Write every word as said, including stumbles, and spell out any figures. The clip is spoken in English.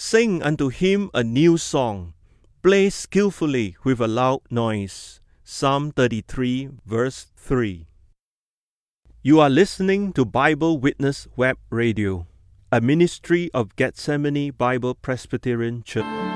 Sing unto him a new song. Play skillfully with a loud noise. Psalm thirty-three, verse three. You are listening to Bible Witness Web Radio, a ministry of Gethsemane Bible Presbyterian Church.